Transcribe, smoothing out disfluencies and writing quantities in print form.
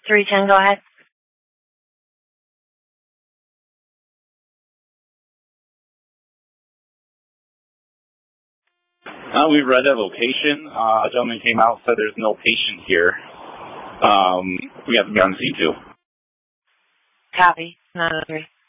310, go ahead. We've read that location. A gentleman came out, said there's no patient here. We have to be on C2. Copy. 903.